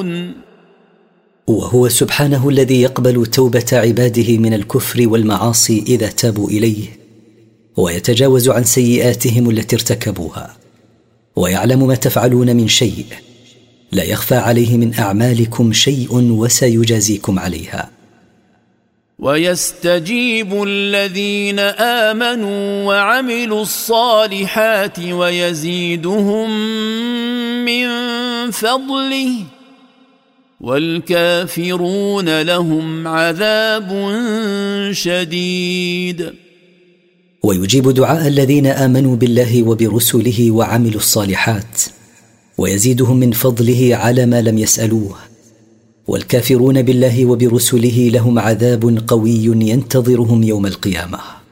يعملون. وهو سبحانه الذي يقبل توبة عباده من الكفر والمعاصي إذا تابوا إليه، ويتجاوز عن سيئاتهم التي ارتكبوها، ويعلم ما تفعلون من شيء، لا يخفى عليه من أعمالكم شيء وسيجازيكم عليها. ويستجيب الذين آمنوا وعملوا الصالحات ويزيدهم من فضله، والكافرون لهم عذاب شديد. ويجيب دعاء الذين آمنوا بالله وبرسله وعملوا الصالحات، ويزيدهم من فضله على ما لم يسألوه، والكافرون بالله وبرسله لهم عذاب قوي ينتظرهم يوم القيامة.